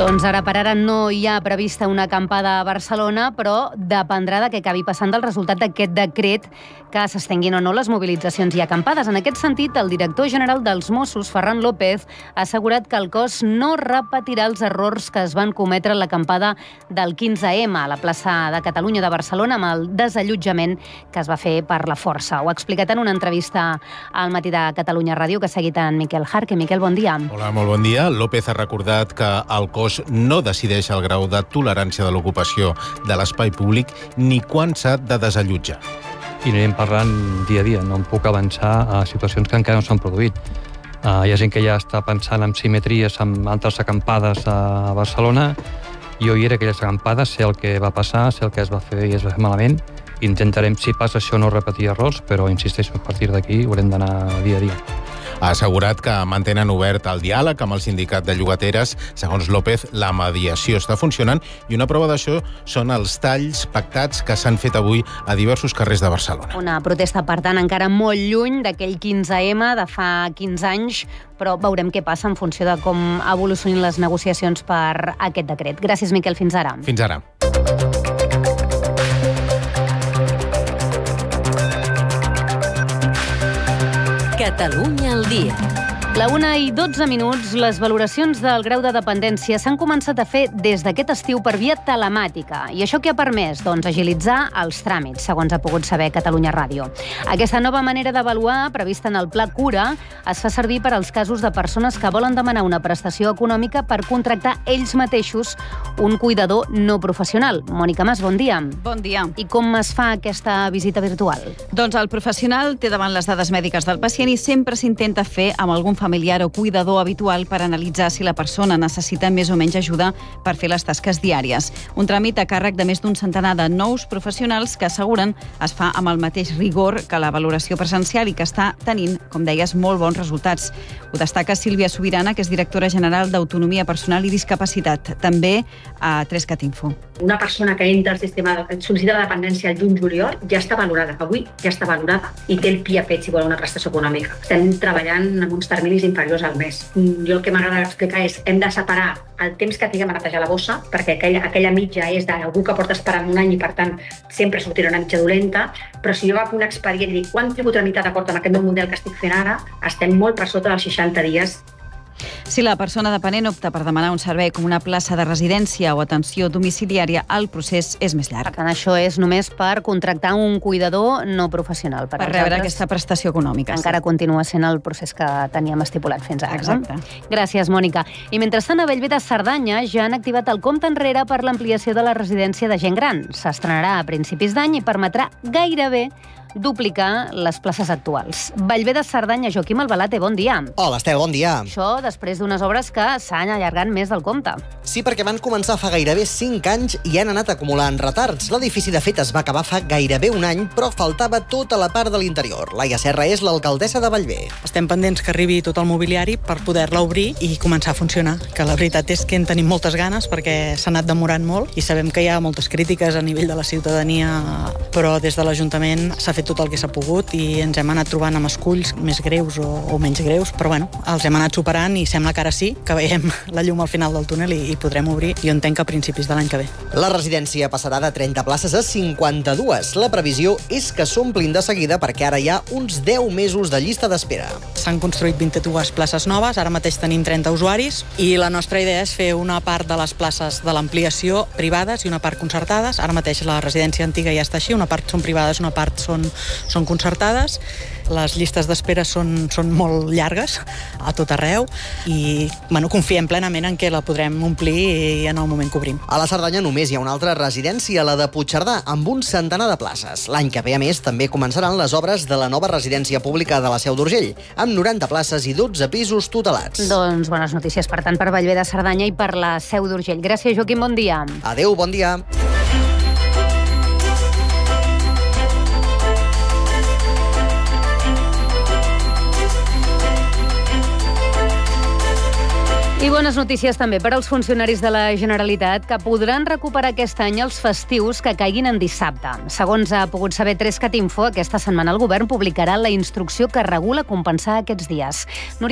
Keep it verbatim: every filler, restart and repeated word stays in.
Doncs ara per ara no hi ha prevista una acampada a Barcelona, però dependrà de què acabi passant del resultat d'aquest decret que s'estenguin o no les mobilitzacions i acampades. En aquest sentit, el director general dels Mossos, Ferran López, ha assegurat que el cos no repetirà els errors que es van cometre en l'acampada del quinze eme a la plaça de Catalunya de Barcelona amb el desallotjament que es va fer per la força. Ho ha explicat en una entrevista al Matí de Catalunya Ràdio que ha seguit en Miquel Jarque. Miquel, bon dia. Hola, molt bon dia. López ha recordat que el cos no decideix el grau de tolerància de l'ocupació de l'espai públic ni quan s'ha de desallotjar. I anirem parlant dia a dia, no em puc avançar a situacions que encara no s'han produït. Uh, hi ha gent que ja està pensant en simetries amb altres acampades a Barcelona. Jo hi era aquelles acampades, sé el que va passar, sé el que es va fer i es va fer malament. Intentarem, si passa això, no repetir errors, però insisteixo, a partir d'aquí haurem d'anar dia a dia. Ha assegurat que mantenen obert el diàleg amb el sindicat de llogateres. Segons López, la mediació està funcionant i una prova d'això són els talls pactats que s'han fet avui a diversos carrers de Barcelona. Una protesta, per tant, encara molt lluny d'aquell quinze eme de fa quinze anys, però veurem què passa en funció de com evolucionin les negociacions per aquest decret. Gràcies, Miquel. Fins ara. Fins ara. Catalunya al dia. La una i dotze minuts, les valoracions del grau de dependència s'han començat a fer des d'aquest estiu per via telemàtica. I això què ha permès? Doncs agilitzar els tràmits, segons ha pogut saber Catalunya Ràdio. Aquesta nova manera d'avaluar, prevista en el Pla Cura, es fa servir per als casos de persones que volen demanar una prestació econòmica per contractar ells mateixos un cuidador no professional. Mònica Mas, bon dia. Bon dia. I com es fa aquesta visita virtual? Doncs el professional té davant les dades mèdiques del pacient i sempre s'intenta fer amb algun familiar o cuidador habitual per analitzar si la persona necessita més o menys ajuda per fer les tasques diàries. Un tràmit a càrrec de més d'un centenar de nous professionals que asseguren es fa amb el mateix rigor que la valoració presencial i que està tenint, com deies, molt bons resultats. Ho destaca Sílvia Sobirana, que és directora general d'Autonomia Personal i Discapacitat, també a Trescat Info. Una persona que entra al sistema de sol·licita la dependència el juny juliol ja està valorada. Avui ja està valorada i té el pia fet si vol una prestació econòmica. Estem treballant amb uns terminis inferiors al mes. Jo el que m'agrada explicar és hem de separar el temps que tinguem a netejar la bossa, perquè aquella, aquella mitja és d'algú que porta esperant un any i, per tant, sempre sortirà una mitja dolenta, però si jo agafo un expedient i dic quant tributo tramitat d'acord amb aquest nou model que estic fent ara, estem molt per sota dels seixanta dies. Si la persona dependent opta per demanar un servei com una plaça de residència o atenció domiciliària, el procés és més llarg. Per tant, això és només per contractar un cuidador no professional. Per, per rebre aquesta prestació econòmica. Encara sí. continua sent el procés que teníem estipulat fins ara. Exacte. No? Gràcies, Mònica. I mentrestant, a Bellver de Cerdanya ja han activat el compte enrere per l'ampliació de la residència de gent gran. S'estrenarà a principis d'any i permetrà gairebé duplicar les places actuals. Bellver de Cerdanya, Joaquim Albalate, bon dia. Hola, Estel, bon dia. Això després d'unes obres que s'han allargat més del compte. Sí, perquè van començar fa gairebé cinc anys i han anat acumulant retards. L'edifici, de fet, es va acabar fa gairebé un any, però faltava tota la part de l'interior. Laia Serra és l'alcaldessa de Bellver. Estem pendents que arribi tot el mobiliari per poder-la obrir i començar a funcionar. Que la veritat és que en tenim moltes ganes perquè s'ha anat demorant molt i sabem que hi ha moltes crítiques a nivell de la ciutadania, però des de l'Ajuntament s'ha fet tot el que s'ha pogut i ens hem anat trobant amb esculls més greus o, o menys greus, però bueno, els hem anat superant i sembla que ara sí, que veiem la llum al final del túnel i, i podrem obrir, jo entenc que a principis de l'any que ve. La residència passarà de trenta places a cinquanta-dues. La previsió és que s'omplin de seguida perquè ara hi ha uns deu mesos de llista d'espera. S'han construït vint-i-dues places noves, ara mateix tenim trenta usuaris i la nostra idea és fer una part de les places de l'ampliació privades i una part concertades. Ara mateix la residència antiga ja està així, una part són privades, una part són són concertades. Les llistes d'espera són, són molt llargues a tot arreu i bueno, confiem plenament en que la podrem omplir i en el moment que obrim. A la Cerdanya només hi ha una altra residència, la de Puigcerdà, amb un centenar de places. L'any que ve, a més, també començaran les obres de la nova residència pública de la Seu d'Urgell, amb noranta places i dotze pisos tutelats. Doncs bones notícies, per tant, per Bellver de Cerdanya i per la Seu d'Urgell. Gràcies, Joaquim, bon dia. Adéu, bon dia. I bones notícies també per als funcionaris de la Generalitat que podran recuperar aquest any els festius que caiguin en dissabte. Segons ha pogut saber Trescat Info, aquesta setmana el govern publicarà la instrucció que regula compensar aquests dies.